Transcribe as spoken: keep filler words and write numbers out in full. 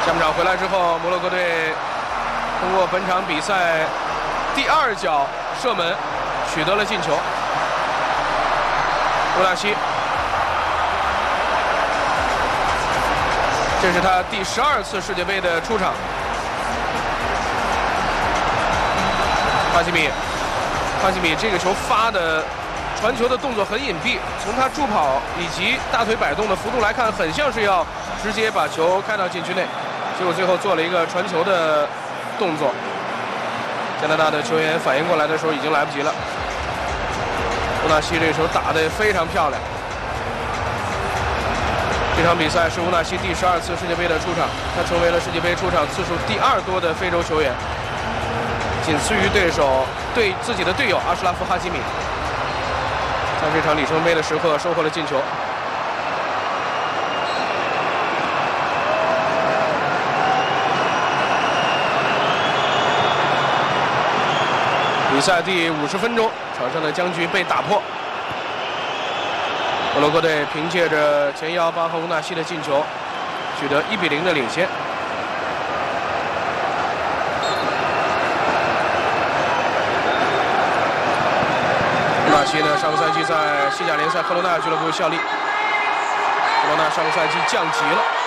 下半场回来之后，摩洛哥队通过本场比赛第二脚射门取得了进球。乌纳西，这是他第十二次世界杯的出场。哈基米，哈基米这个球发的传球的动作很隐蔽，从他助跑以及大腿摆动的幅度来看，很像是要直接把球开到禁区内。 结果最后做了一个传球的动作，加拿大的球员反应过来的时候已经来不及了。乌纳西这个球打得非常漂亮。这场比赛是乌纳西第十二次世界杯的出场，他成为了世界杯出场次数第二多的非洲球员，仅次于对手对自己的队友阿什拉夫·哈基米。在这场里程碑的时刻收获了进球。 比赛第五十分钟，场上的僵局被打破。摩洛哥队凭借着前腰巴赫乌纳西的进球，取得一比零的领先。乌纳西呢，上个赛季在西甲联赛科罗纳俱乐部效力，科罗纳上个赛季降级了。